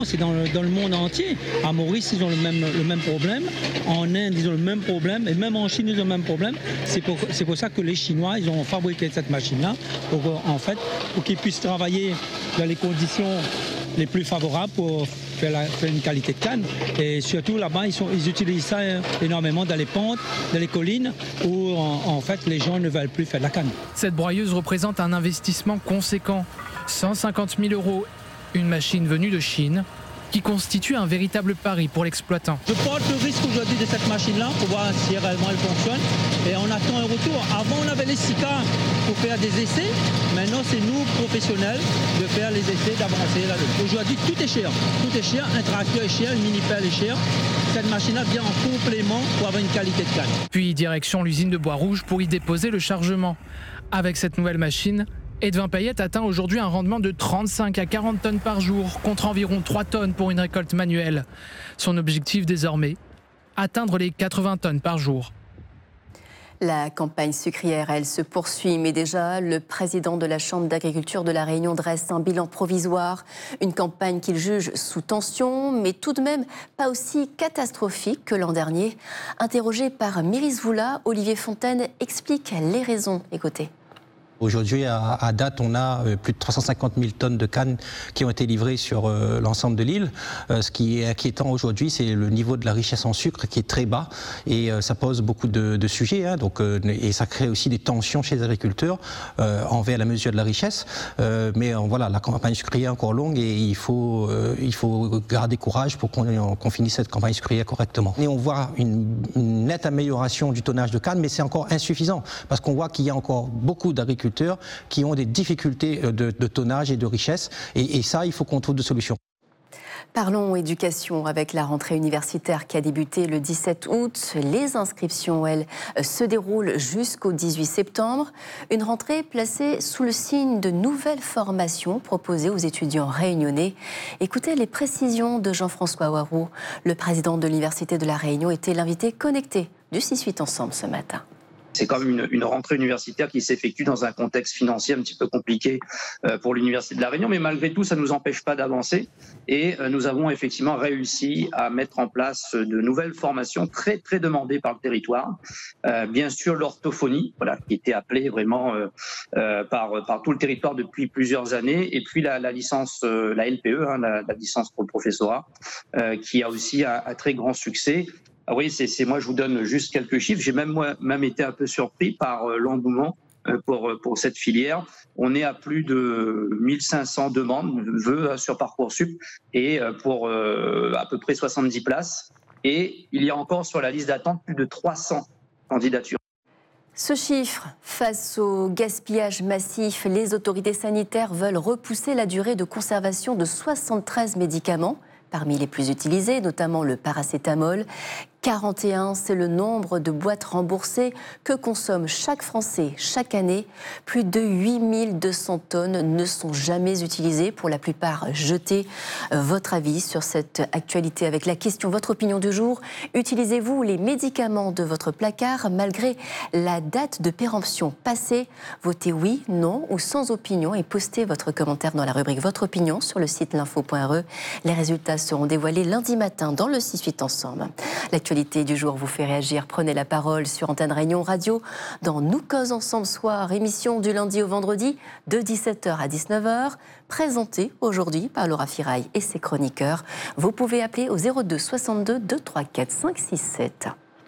C'est dans le monde entier. À Maurice, ils ont le même problème. En Inde, ils ont le même problème. Et même en Chine, ils ont le même problème. C'est pour ça que les Chinois, ils ont fabriqué cette machine-là pour qu'ils puissent travailler dans les conditions les plus favorables pour faire une qualité de canne. Et surtout, là-bas, ils utilisent ça énormément dans les pentes, dans les collines, où en fait, les gens ne veulent plus faire de la canne. Cette broyeuse représente un investissement conséquent. 150 000 €. Une machine venue de Chine qui constitue un véritable pari pour l'exploitant. Je porte le risque aujourd'hui de cette machine-là pour voir si réellement elle fonctionne. Et on attend un retour. Avant, on avait les SICA pour faire des essais. Maintenant, c'est nous, professionnels, de faire les essais, d'avancer là-dessus. Aujourd'hui, tout est cher. Tout est cher. Un tracteur est cher, une mini-pelle est cher. Cette machine-là vient en complément pour avoir une qualité de canne. Puis direction l'usine de Bois-Rouge pour y déposer le chargement. Avec cette nouvelle machine, Edwin Payette atteint aujourd'hui un rendement de 35 à 40 tonnes par jour, contre environ 3 tonnes pour une récolte manuelle. Son objectif désormais, atteindre les 80 tonnes par jour. La campagne sucrière, elle se poursuit, mais déjà, le président de la Chambre d'agriculture de La Réunion dresse un bilan provisoire. Une campagne qu'il juge sous tension, mais tout de même pas aussi catastrophique que l'an dernier. Interrogé par Myris Voula, Olivier Fontaine explique les raisons. Écoutez. Aujourd'hui, à date, on a plus de 350 000 tonnes de canne qui ont été livrées sur l'ensemble de l'île. Ce qui est inquiétant aujourd'hui, c'est le niveau de la richesse en sucre qui est très bas et ça pose beaucoup de sujets. Et ça crée aussi des tensions chez les agriculteurs envers la mesure de la richesse. Mais voilà, la campagne sucrière est encore longue et il faut garder courage pour qu'on finisse cette campagne sucrière correctement. Et on voit une nette amélioration du tonnage de canne, mais c'est encore insuffisant parce qu'on voit qu'il y a encore beaucoup d'agriculteurs qui ont des difficultés de tonnage et de richesse. Et ça, il faut qu'on trouve des solutions. Parlons éducation avec la rentrée universitaire qui a débuté le 17 août. Les inscriptions, elles, se déroulent jusqu'au 18 septembre. Une rentrée placée sous le signe de nouvelles formations proposées aux étudiants réunionnais. Écoutez les précisions de Jean-François Warou. Le président de l'Université de La Réunion était l'invité connecté du 6-8 Ensemble ce matin. C'est quand même une rentrée universitaire qui s'effectue dans un contexte financier un petit peu compliqué pour l'Université de La Réunion, mais malgré tout, ça ne nous empêche pas d'avancer. Et nous avons effectivement réussi à mettre en place de nouvelles formations très, très demandées par le territoire. Bien sûr, l'orthophonie, qui était appelée vraiment par tout le territoire depuis plusieurs années. Et puis la licence, la LPE, la licence pour le professorat, qui a aussi un très grand succès. Ah oui, c'est moi, je vous donne juste quelques chiffres. J'ai même été un peu surpris par l'engouement pour cette filière. On est à plus de 1500 demandes, vœux sur Parcoursup, et pour à peu près 70 places. Et il y a encore sur la liste d'attente plus de 300 candidatures. Ce chiffre, face au gaspillage massif, les autorités sanitaires veulent repousser la durée de conservation de 73 médicaments. Parmi les plus utilisés, notamment le paracétamol. 41, c'est le nombre de boîtes remboursées que consomme chaque Français chaque année. Plus de 8200 tonnes ne sont jamais utilisées, pour la plupart jetées. Votre avis sur cette actualité avec la question, votre opinion du jour. Utilisez-vous les médicaments de votre placard malgré la date de péremption passée? Votez oui, non ou sans opinion et postez votre commentaire dans la rubrique Votre opinion sur le site l'info.re. Les résultats seront dévoilés lundi matin dans le 6-8 Ensemble. L'actualité du jour vous fait réagir. Prenez la parole sur Antenne Réunion Radio dans Nous Cause Ensemble Soir, émission du lundi au vendredi de 17h à 19h, présentée aujourd'hui par Laura Firail et ses chroniqueurs. Vous pouvez appeler au 02 62 234 567.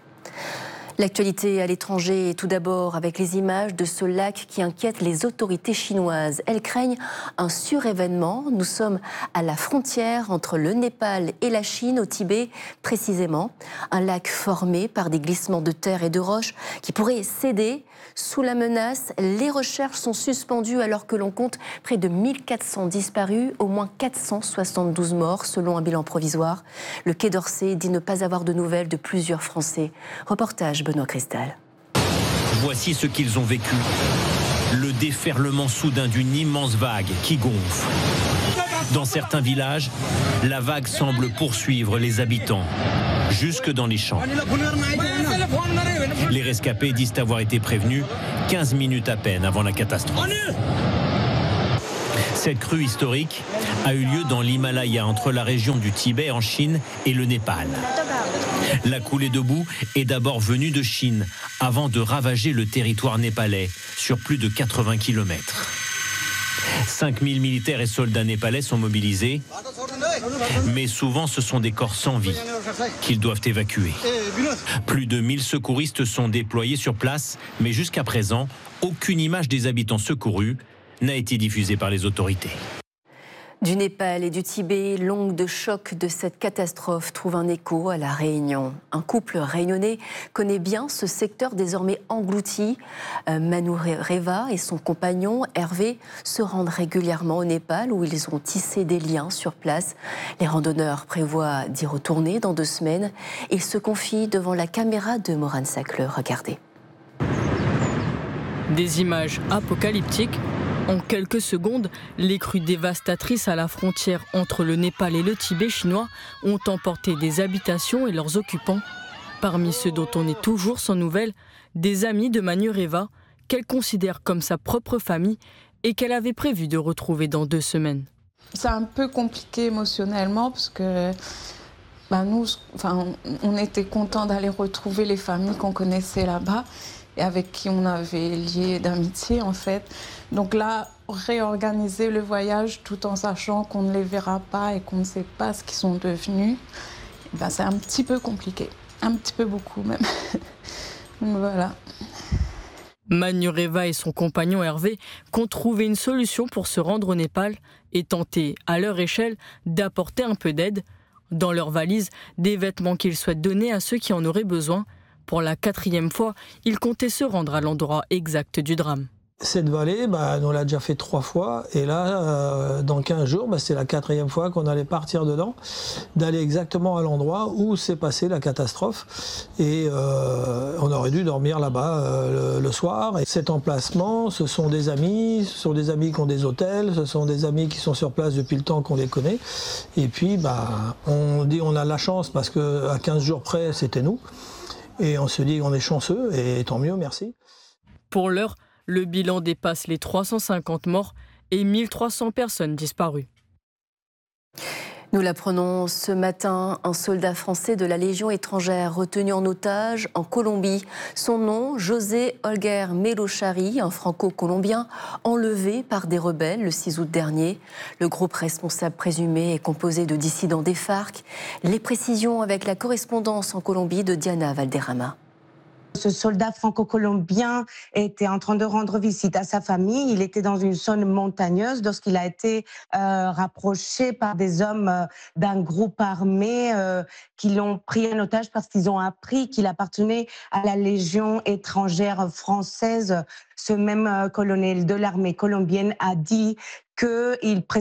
L'actualité à l'étranger, tout d'abord avec les images de ce lac qui inquiète les autorités chinoises. Elles craignent un surévénement. Nous sommes à la frontière entre le Népal et la Chine, au Tibet précisément. Un lac formé par des glissements de terre et de roches qui pourrait céder. Sous la menace, les recherches sont suspendues alors que l'on compte près de 1400 disparus, au moins 472 morts selon un bilan provisoire. Le Quai d'Orsay dit ne pas avoir de nouvelles de plusieurs Français. Reportage Benoît Cristal. Voici ce qu'ils ont vécu. Le déferlement soudain d'une immense vague qui gonfle. Dans certains villages, la vague semble poursuivre les habitants, jusque dans les champs. Les rescapés disent avoir été prévenus 15 minutes à peine avant la catastrophe. Cette crue historique a eu lieu dans l'Himalaya, entre la région du Tibet en Chine et le Népal. La coulée de boue est d'abord venue de Chine, avant de ravager le territoire népalais sur plus de 80 km. 5000 militaires et soldats népalais sont mobilisés, mais souvent ce sont des corps sans vie qu'ils doivent évacuer. Plus de 1000 secouristes sont déployés sur place, mais jusqu'à présent, aucune image des habitants secourus n'a été diffusée par les autorités. Du Népal et du Tibet, l'onde de choc de cette catastrophe trouve un écho à La Réunion. Un couple réunionnais connaît bien ce secteur désormais englouti. Manu Reva et son compagnon Hervé se rendent régulièrement au Népal où ils ont tissé des liens sur place. Les randonneurs prévoient d'y retourner dans 2 semaines. Ils se confient devant la caméra de Morane Sacleux. Regardez. Des images apocalyptiques. En quelques secondes, les crues dévastatrices à la frontière entre le Népal et le Tibet chinois ont emporté des habitations et leurs occupants. Parmi ceux dont on est toujours sans nouvelles, des amis de Manu Reva, qu'elle considère comme sa propre famille et qu'elle avait prévu de retrouver dans 2 semaines. C'est un peu compliqué émotionnellement parce que nous, on était contents d'aller retrouver les familles qu'on connaissait là-bas et avec qui on avait lié d'amitié en fait. Donc là, réorganiser le voyage tout en sachant qu'on ne les verra pas et qu'on ne sait pas ce qu'ils sont devenus, c'est un petit peu compliqué. Un petit peu beaucoup même. Donc voilà. Manu Reva et son compagnon Hervé comptent trouver une solution pour se rendre au Népal et tenter, à leur échelle, d'apporter un peu d'aide. Dans leur valise, des vêtements qu'ils souhaitent donner à ceux qui en auraient besoin. Pour la 4e fois, ils comptaient se rendre à l'endroit exact du drame. Cette vallée, on l'a déjà fait 3 fois. Et là, dans 15 jours, c'est la 4e fois qu'on allait partir dedans, d'aller exactement à l'endroit où s'est passée la catastrophe. Et on aurait dû dormir là-bas le soir. Et cet emplacement, ce sont des amis qui ont des hôtels, ce sont des amis qui sont sur place depuis le temps qu'on les connaît. Et puis, on dit on a la chance parce qu'à 15 jours près, c'était nous. Et on se dit on est chanceux et tant mieux, merci. Pour l'heure, le bilan dépasse les 350 morts et 1300 personnes disparues. Nous l'apprenons ce matin, un soldat français de la Légion étrangère retenu en otage en Colombie. Son nom, José Holguer Melochari, un franco-colombien, enlevé par des rebelles le 6 août dernier. Le groupe responsable présumé est composé de dissidents des FARC. Les précisions avec la correspondance en Colombie de Diana Valderrama. Ce soldat franco-colombien était en train de rendre visite à sa famille. Il était dans une zone montagneuse lorsqu'il a été rapproché par des hommes d'un groupe armé qui l'ont pris en otage parce qu'ils ont appris qu'il appartenait à la Légion étrangère française. Ce même colonel de l'armée colombienne a dit que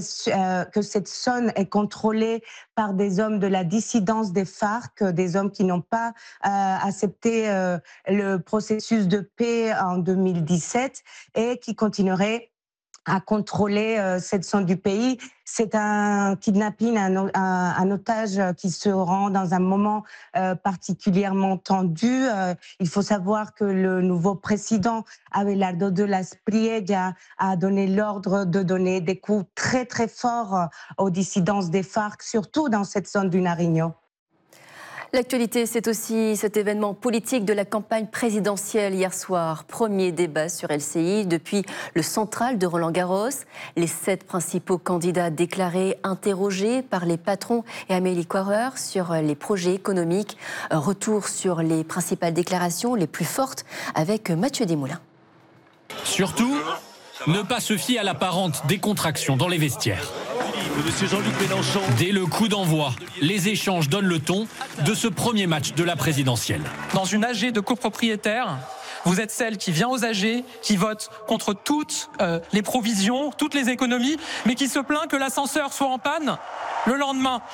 cette zone est contrôlée par des hommes de la dissidence des FARC, des hommes qui n'ont pas accepté le processus de paix en 2017 et qui continueraient à contrôler cette zone du pays. C'est un kidnapping, un otage qui se rend dans un moment particulièrement tendu. Il faut savoir que le nouveau président, Abelardo de las Priega, a donné l'ordre de donner des coups très très forts aux dissidences des FARC, surtout dans cette zone du Nariño. L'actualité, c'est aussi cet événement politique de la campagne présidentielle hier soir. Premier débat sur LCI depuis le central de Roland-Garros. Les 7 principaux candidats déclarés, interrogés par les patrons et Amélie Coirer sur les projets économiques. Retour sur les principales déclarations les plus fortes avec Mathieu Desmoulins. Surtout, ne pas se fier à l'apparente décontraction dans les vestiaires. Monsieur Jean-Luc Mélenchon. Dès le coup d'envoi, les échanges donnent le ton de ce premier match de la présidentielle. Dans une AG de copropriétaires, vous êtes celle qui vient aux AG, qui vote contre toutes les provisions, toutes les économies, mais qui se plaint que l'ascenseur soit en panne le lendemain.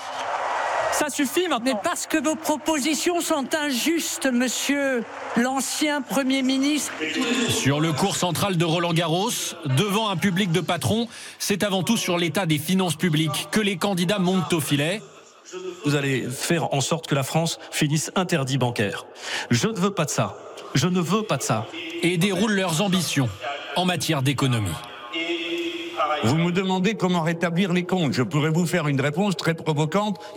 Ça suffit maintenant. Mais parce que vos propositions sont injustes, monsieur l'ancien Premier ministre. Sur le cours central de Roland-Garros, devant un public de patrons, c'est avant tout sur l'état des finances publiques que les candidats montent au filet. Vous allez faire en sorte que la France finisse interdit bancaire. Je ne veux pas de ça. Je ne veux pas de ça. Et déroulent leurs ambitions en matière d'économie. Vous me demandez comment rétablir les comptes. Je pourrais vous faire une réponse très provocante